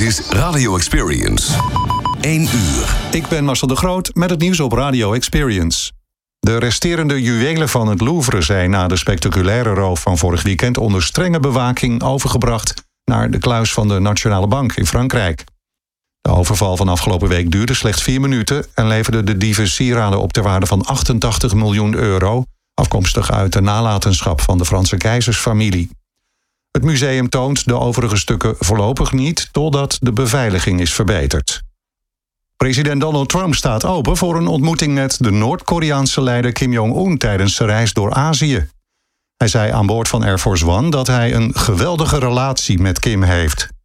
is Radio Experience. 1 uur. Ik ben Marcel de Groot met het nieuws op Radio Experience. De resterende juwelen van het Louvre zijn na de spectaculaire roof van vorig weekend onder strenge bewaking overgebracht naar de kluis van de Nationale Bank in Frankrijk. De overval van afgelopen week duurde slechts 4 minuten en leverde de dieven sieraden op ter waarde van 88 miljoen euro, afkomstig uit de nalatenschap van de Franse keizersfamilie. Het museum toont de overige stukken voorlopig niet, totdat de beveiliging is verbeterd. President Donald Trump staat open voor een ontmoeting met de Noord-Koreaanse leider Kim Jong-un tijdens zijn reis door Azië. Hij zei aan boord van Air Force One dat hij een geweldige relatie met Kim heeft.